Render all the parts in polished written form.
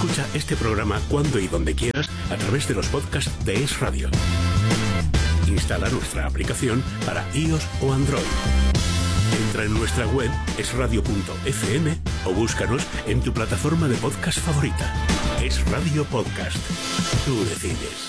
Escucha este programa cuando y donde quieras a través de los podcasts de Es Radio. Instala nuestra aplicación para iOS o Android. Entra en nuestra web esradio.fm o búscanos en tu plataforma de podcast favorita. Es Radio Podcast. Tú decides.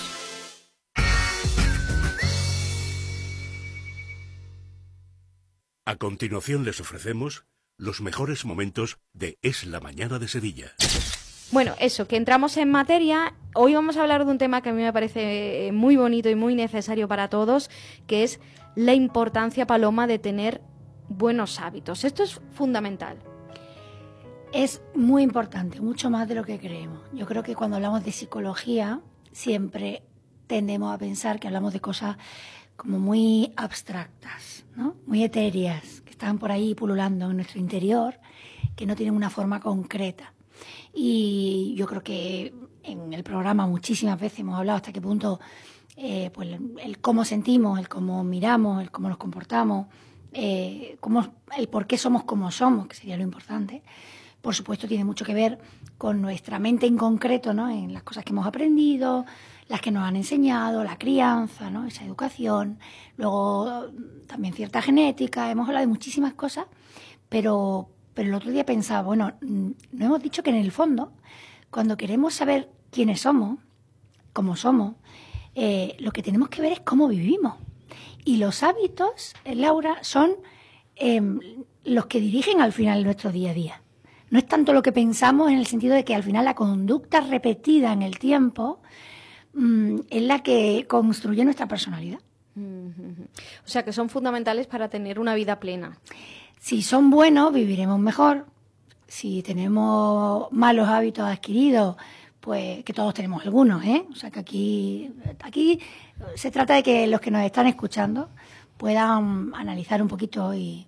A continuación les ofrecemos los mejores momentos de Es la Mañana de Sevilla. Bueno, eso, que entramos en materia. Hoy vamos a hablar de un tema que a mí me parece muy bonito y muy necesario para todos, que es la importancia, Paloma, de tener buenos hábitos. Esto es fundamental. Es muy importante, mucho más de lo que creemos. Yo creo que cuando hablamos de psicología siempre tendemos a pensar que hablamos de cosas como muy abstractas, ¿no? Muy etéreas, que están por ahí pululando en nuestro interior, que no tienen una forma concreta. Y yo creo que en el programa muchísimas veces hemos hablado hasta qué punto pues el cómo sentimos, el cómo miramos, el cómo nos comportamos, el por qué somos como somos, que sería lo importante. Por supuesto, tiene mucho que ver con nuestra mente en concreto, ¿no? En las cosas que hemos aprendido, las que nos han enseñado, la crianza, ¿no? Esa educación, luego también cierta genética. Hemos hablado de muchísimas cosas, pero el otro día pensaba, bueno, no hemos dicho que en el fondo, cuando queremos saber quiénes somos, cómo somos, lo que tenemos que ver es cómo vivimos. Y los hábitos, Laura, son los que dirigen al final nuestro día a día. No es tanto lo que pensamos en el sentido de que al final la conducta repetida en el tiempo es la que construye nuestra personalidad. O sea, que son fundamentales para tener una vida plena. Si son buenos, viviremos mejor. Si tenemos malos hábitos adquiridos, pues que todos tenemos algunos, ¿eh? O sea, que aquí se trata de que los que nos están escuchando puedan analizar un poquito y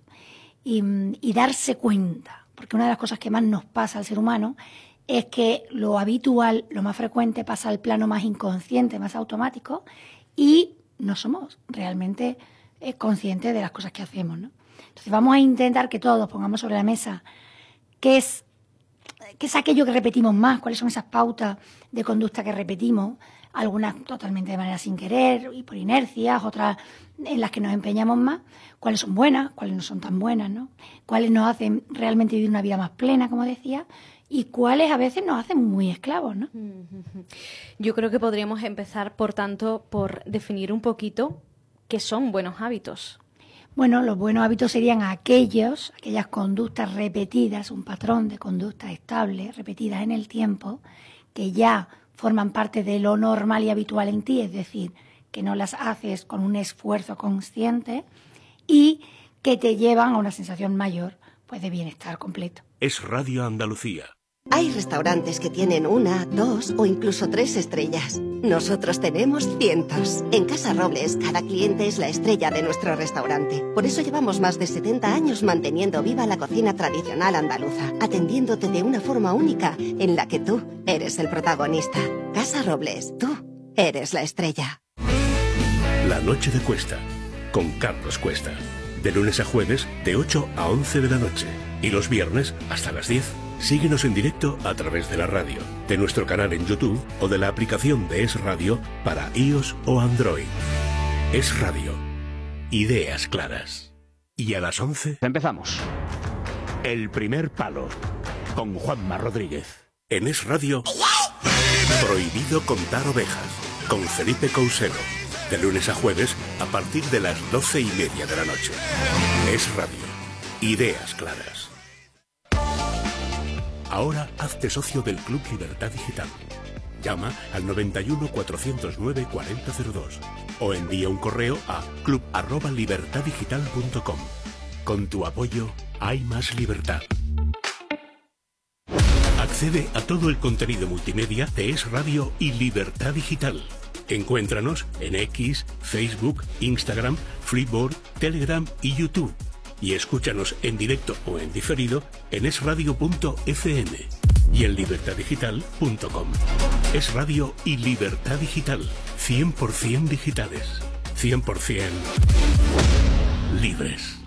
darse cuenta. Porque una de las cosas que más nos pasa al ser humano es que lo habitual, lo más frecuente, pasa al plano más inconsciente, más automático, y no somos realmente conscientes de las cosas que hacemos, ¿no? Entonces vamos a intentar que todos pongamos sobre la mesa qué es aquello que repetimos más, cuáles son esas pautas de conducta que repetimos, algunas totalmente de manera sin querer y por inercias, otras en las que nos empeñamos más, cuáles son buenas, cuáles no son tan buenas, ¿no? Cuáles nos hacen realmente vivir una vida más plena, como decía, y cuáles a veces nos hacen muy esclavos, ¿no? Yo creo que podríamos empezar, por tanto, por definir un poquito qué son buenos hábitos. Bueno, los buenos hábitos serían aquellas conductas repetidas, un patrón de conducta estable, repetidas en el tiempo, que ya forman parte de lo normal y habitual en ti, es decir, que no las haces con un esfuerzo consciente y que te llevan a una sensación mayor, pues, de bienestar completo. Es Radio Andalucía. Hay restaurantes que tienen 1, 2 o incluso 3 estrellas. Nosotros tenemos cientos. En Casa Robles, cada cliente es la estrella de nuestro restaurante. Por eso llevamos más de 70 años manteniendo viva la cocina tradicional andaluza, atendiéndote de una forma única en la que tú eres el protagonista. Casa Robles, tú eres la estrella. La Noche de Cuesta, con Carlos Cuesta. De lunes a jueves, de 8 a 11 de la noche. Y los viernes, hasta las 10. Síguenos en directo a través de la radio, de nuestro canal en YouTube o de la aplicación de Es Radio para iOS o Android. Es Radio. Ideas claras. Y a las 11... Empezamos. El primer palo, con Juanma Rodríguez. En Es Radio, Prohibido contar ovejas, con Felipe Couselo. De lunes a jueves, a partir de las 12:30 de la noche. Es Radio. Ideas claras. Ahora hazte socio del Club Libertad Digital. Llama al 91 409 4002 o envía un correo a club@libertaddigital.com. Con tu apoyo hay más libertad. Accede a todo el contenido multimedia de Es Radio y Libertad Digital. Encuéntranos en X, Facebook, Instagram, Flipboard, Telegram y YouTube. Y escúchanos en directo o en diferido en esradio.fm y en libertaddigital.com. Es Radio y Libertad Digital. 100% digitales. 100% libres.